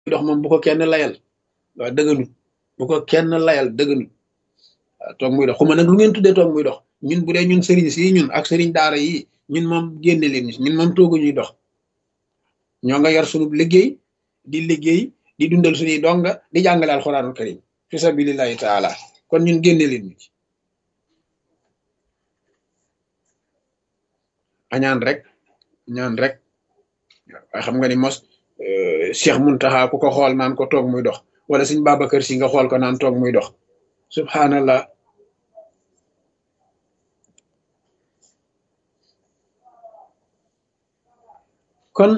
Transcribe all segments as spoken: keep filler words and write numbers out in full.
dox moom bu ko kenn layal waaw dëgganut bu ko kenn layal dëgganut waaw toog muy dox xuma nag lu ngeen tuddee toog muy dox ñun bu dee ñun sëriñ si ñun ak sëriñ daara yi ñun moom génne leen ñu ñun moom toogu ñuy dox ñoo nga yor sunu liggéey di liggéey di dundal suñuy donga di jàngale alxuraanul karim fi sabilillahi taala kon ñun génne leen ñu ci añaan rek ñaan rek waaye xam nga ni mos Cheikh Muntaxa ku ko xool naan ko toog muy dox wala suñ Babacar Si nga xool ko naan toog muy dox subhanallah kon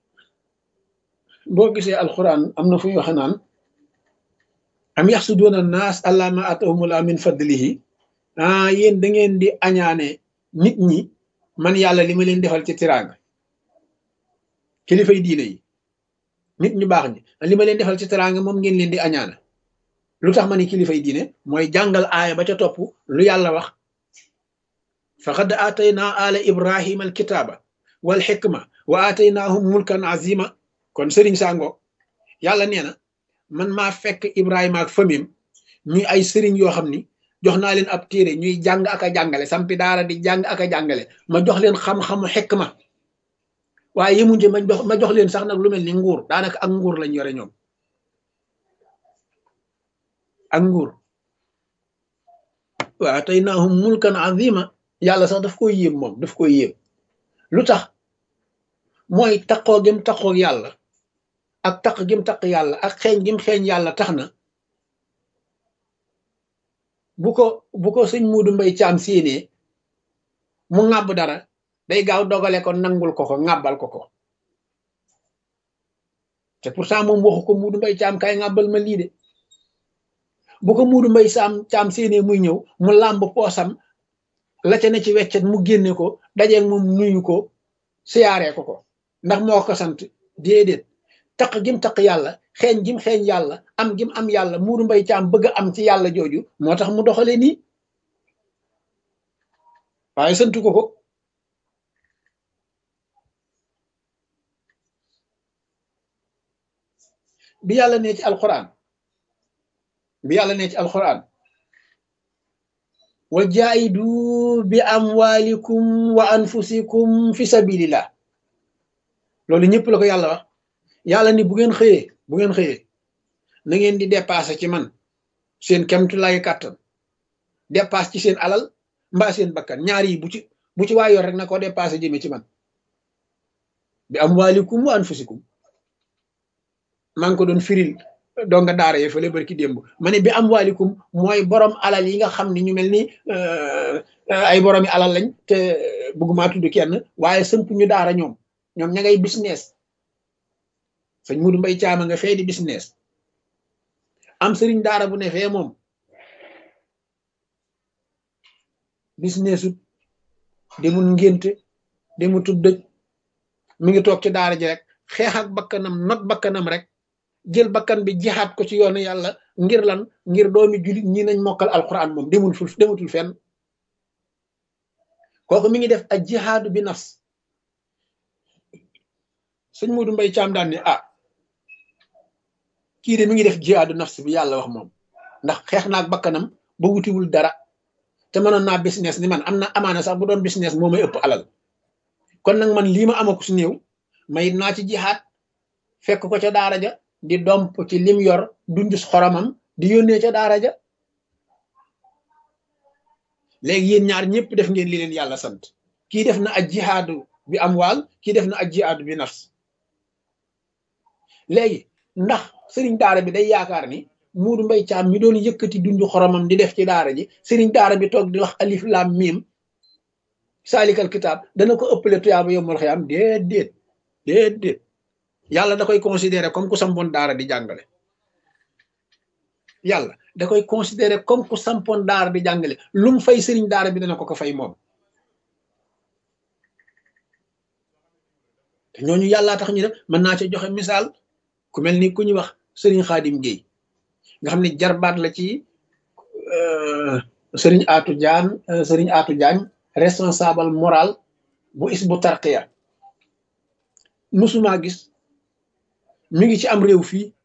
boo gisee alquran am na fu ñu waxe naan am yaxsuduuna naas ala ma atahumullah min fadlihi ah yéen da ngeen di añaane nit ñi man yàlla li ma leen defal ci tiraanga kilifay diine yi nit ñu baax ñi li ma leen defal ci tiraanga moom ngeen leen di añaana lu tax ma ni kilifay diine mooy jàngal aaya ba ca topp lu yàlla wax faqad aatayna ala ibrahima alkitaaba wal xikma wa aataynaahum mulkan azima kon sëriñ sango yàlla nee na man maa fekk ibrahima ak famim ñuy ay sëriñ yoo xam ni jox naa leen ab téere ñuy jàng ak a jàngale sampi daara di jàng ak a jàngale ma jox leen xam-xamu xikma waaye yemuñ ci ma jox ma jox leen sax nag lu mel ni nguur daanaka ak nguur lañ yore ñoom ak nguur wa aataynaahum mulkan azima yàlla sax daf koy yéem moom daf koy yéem lu tax mooy taqoo gim taqoo yàlla ak taq gim taq yàlla ak xeeñ gim xeeñ yàlla tax na bu ko bu ko sëñ Muudu Mbay Caam séenee mu ŋàbb dara day gaaw dogale ko nangul ko ko ŋàbbal ko ko te pourtant moom waxu ko Muudu Mbay Caam kay ŋàbbal ma lii de bu ko Muudu Mbay Caam Caam séenee muy ñëw mu làmb poosam la ca ne ci weccet mu génne ko dajeeg moom nuyu ko siyaaree ko ko ndax moo ko sant déedéet taq gim taq yàlla xeeñ gim xeeñ yàlla am gim am yàlla Muudu Mbay Caam bëgg am ci yàlla jooju moo tax mu doxale nii waaye santu ko ko bi yàlla nee ci alquran bi yàlla nee ci alquran wa jaahidu bi amwalikum wa anfusikum fi sabilillah loolu ñëpp la ko yàlla wax yàlla ni bu ngeen xëyee bu ngeen xëyee na ngeen di dépassé ci man seen kemtu lay kàttan dépasse ci seen alal mbaa seen bakkan ñaar yi bu ci bu ci waa yor rek na ko dépassé jëme ci man bi amwalikum wa anfusikum maa ngi ko doon firil donga daara ye fële barki démb ma ne bi amwalikum mooy borom alal yi nga xam ne ñu mel ni ay boromi alal lañ te bëgguma tudd kenn waaye sëmp ñu daara ñoom ñoom ña ngay business sëñ Muudu Mbay Caam nga fee di business am sëriñ daara bu ne fee moom businessut demul ngénte demul tub dëj mi ngi toog ci daara ji rek xeex ak bakkanam not bakkanam rek jël bakkan bi jihaat ko ci yoonu yàlla ngir lan ngir doomi julit ñi nañ mokkal alquran moom demul ful demutul fenn kooku mi ngi def ak jihaadu bi nafs sëñ Muudu Mbay Caam daan ne ah kii de mi ngi def jihaadu nafs bi yàlla wax moom ndax xeex naak bakkanam ba wutiwul dara te mënoon naa business ni man am na amaana sax bu doon business moo may ëpp alal kon nag man lii ma amaku si néew may naa ci jihaat fekk ko ca daara ja di domp ci lim yor dundus xoromam di yónnee ca daara ja léegi yéen ñaar ñëpp def ngeen li leen yàlla sant kii def na ak jihaadu bi amwaal kii def na ak jihaadu bi nafs léegi ndax sëriñ daara bi day yaakaar ni Muudu Mbay Caam mi doon yëkkati dundu xoromam di def ci daara ji sëriñ daara bi toog di wax alif lam mim saalikal kitaab dana ko ëppale tuyaaba yowmal xiyaam déedéet déedéet yàlla da koy considéré comme ku sampoon daara di jàngale yàlla da koy considéré comme ku sampoon daara di jàngale lu mu fay sëriñ daara bi dana ko ko fay moom te ñooñu yàllaa tax ñu def mën naa ci joxe misaal ku mel ni ku ñuy wax sëriñ Xaadim Géey nga xam ne jarbaat la ci sëriñ Aatu Jaan sëriñ Aatu Jaañ responsable moral bu Hizbut Tarqiyyah musuma gis mi ngi ci am réew fii